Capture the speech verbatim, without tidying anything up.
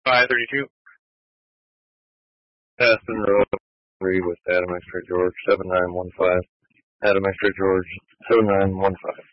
five thirty-two. Aspen Road, three with Adam Extra George, seven nine one five. Adam Extra George, seven nine one five.